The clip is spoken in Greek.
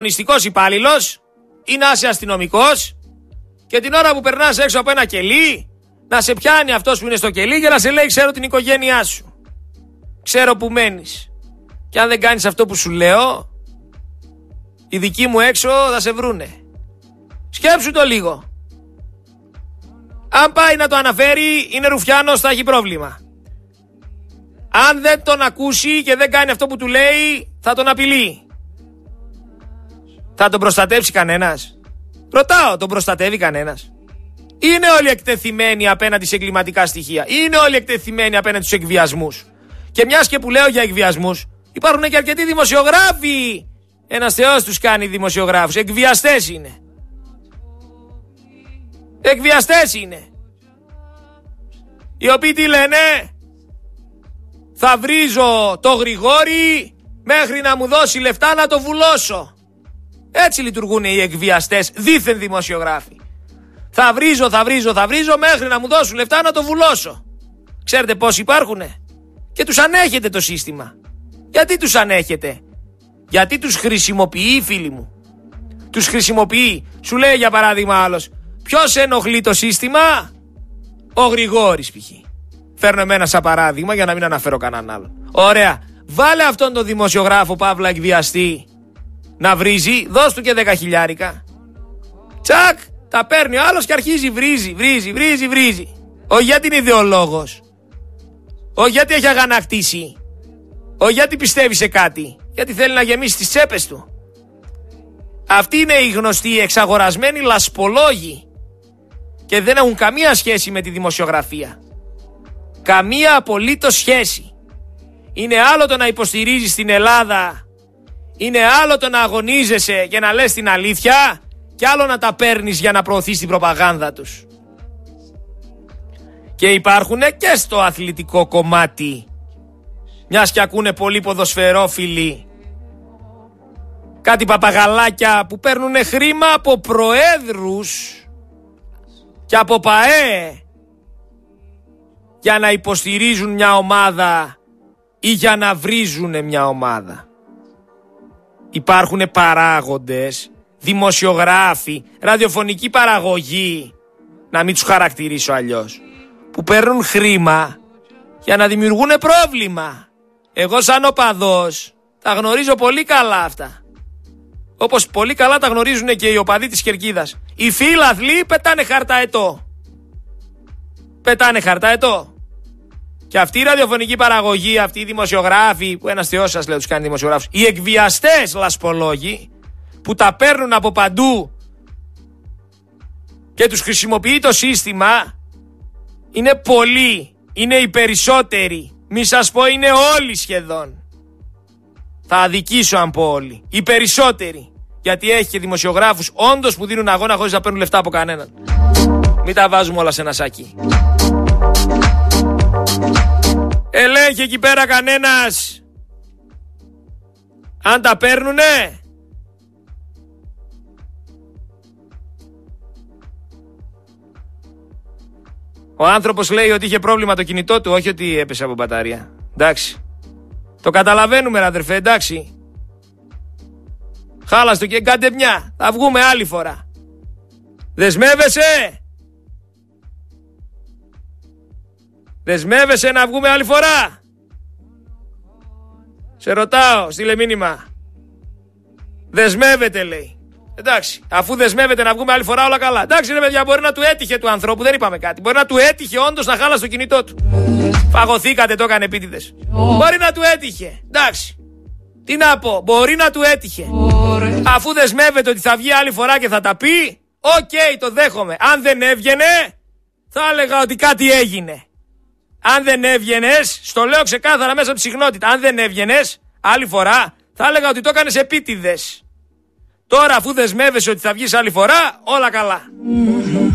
Νηστικός υπάλληλος ή να είσαι αστυνομικός και την ώρα που περνάς έξω από ένα κελί να σε πιάνει αυτός που είναι στο κελί και να σε λέει ξέρω την οικογένειά σου, ξέρω που μένεις, και αν δεν κάνεις αυτό που σου λέω οι δικοί μου έξω θα σε βρούνε. Σκέψου το λίγο. Αν πάει να το αναφέρει είναι ρουφιάνος, θα έχει πρόβλημα. Αν δεν τον ακούσει και δεν κάνει αυτό που του λέει θα τον απειλεί. Θα τον προστατεύσει κανένας? Ρωτάω, τον προστατεύει κανένας? Είναι όλοι εκτεθειμένοι απέναντι σε εγκληματικά στοιχεία? Είναι όλοι εκτεθειμένοι απέναντι στους εκβιασμούς? Και μιας και που λέω για εκβιασμούς, υπάρχουν και αρκετοί δημοσιογράφοι. Ένας θεός τους κάνει δημοσιογράφους. Εκβιαστές είναι. Εκβιαστές είναι. Οι οποίοι τι λένε? Θα βρίζω το Γρηγόρη μέχρι να μου δώσει λεφτά να το βουλώσω. Έτσι λειτουργούν οι εκβιαστές δίθεν δημοσιογράφοι. Θα βρίζω μέχρι να μου δώσουν λεφτά να το βουλώσω. Ξέρετε πόσοι υπάρχουνε? Και τους ανέχεται το σύστημα. Γιατί τους ανέχεται? Γιατί τους χρησιμοποιεί, φίλοι μου. Τους χρησιμοποιεί. Σου λέει για παράδειγμα άλλος, ποιος ενοχλεί το σύστημα? Ο Γρηγόρης π.χ. Φέρνω εμένα σαν παράδειγμα για να μην αναφέρω κανέναν άλλον. Ωραία. Βάλε αυτόν τον δημοσιογράφο παύλα εκβιαστή να βρίζει, δώσ' του και 10 χιλιάρικα. Τσακ, τα παίρνει ο άλλος και αρχίζει βρίζει. Όχι γιατί είναι ιδεολόγος. Όχι γιατί έχει αγανακτήσει. Όχι γιατί πιστεύει σε κάτι. Γιατί θέλει να γεμίσει τις τσέπες του. Αυτοί είναι οι γνωστοί εξαγορασμένοι λασπολόγοι. Και δεν έχουν καμία σχέση με τη δημοσιογραφία. Καμία απολύτως σχέση. Είναι άλλο το να υποστηρίζεις την Ελλάδα, είναι άλλο το να αγωνίζεσαι και να λες την αλήθεια, και άλλο να τα παίρνεις για να προωθείς την προπαγάνδα τους. Και υπάρχουν και στο αθλητικό κομμάτι, μιας και ακούνε πολλοί ποδοσφαιρόφιλοι, κάτι παπαγαλάκια που παίρνουν χρήμα από προέδρους και από ΠΑΕ για να υποστηρίζουν μια ομάδα ή για να βρίζουν μια ομάδα. Υπάρχουν παράγοντες, δημοσιογράφοι, ραδιοφωνική παραγωγή, να μην τους χαρακτηρίσω αλλιώς, που παίρνουν χρήμα για να δημιουργούν πρόβλημα. Εγώ σαν οπαδός τα γνωρίζω πολύ καλά αυτά. Όπως πολύ καλά τα γνωρίζουν και οι οπαδοί της Κερκίδας. Οι φίλαθλοι πετάνε χαρταετό. Και αυτή η ραδιοφωνική παραγωγή, αυτοί οι δημοσιογράφοι, που ένας θεός σας λέει τους κάνει δημοσιογράφους, οι εκβιαστές λασπολόγοι που τα παίρνουν από παντού και τους χρησιμοποιεί το σύστημα, είναι πολλοί, είναι οι περισσότεροι. Μη σας πω είναι όλοι σχεδόν. Θα αδικήσω αν πω όλοι. Οι περισσότεροι. Γιατί έχει και δημοσιογράφους όντως που δίνουν αγώνα χωρίς να παίρνουν λεφτά από κανέναν. Μην τα βάζουμε όλα σε ένα σάκι. Ελέγχει εκεί πέρα κανένας αν τα παίρνουνε? Ο άνθρωπος λέει ότι είχε πρόβλημα το κινητό του, όχι ότι έπεσε από μπαταρία. Εντάξει. Το καταλαβαίνουμε ρε αδερφέ, εντάξει. Χάλαστο και κάντε μια. Θα βγούμε άλλη φορά. Δεσμεύεσαι? Δεσμεύεσαι να βγούμε άλλη φορά? Σε ρωτάω, στείλε μήνυμα. Δεσμεύεται λέει. Εντάξει, αφού δεσμεύεται να βγούμε άλλη φορά, όλα καλά. Εντάξει ρε παιδιά, μπορεί να του έτυχε του ανθρώπου, δεν είπαμε κάτι. Μπορεί να του έτυχε όντως να χάλασε το κινητό του. Φαγωθήκατε, το έκανε επίτηδες. Μπορεί να του έτυχε. Εντάξει. Τι να πω, μπορεί να του έτυχε. Αφού δεσμεύεται ότι θα βγει άλλη φορά και θα τα πει, οκ, το δέχομαι. Αν δεν έβγαινε, θα έλεγα ότι κάτι έγινε. Αν δεν έβγαινες, στο λέω ξεκάθαρα μέσα από τη συχνότητα, αν δεν έβγαινες άλλη φορά, θα έλεγα ότι το έκανες επίτηδες. Τώρα αφού δεσμεύεσαι ότι θα βγεις άλλη φορά, όλα καλά.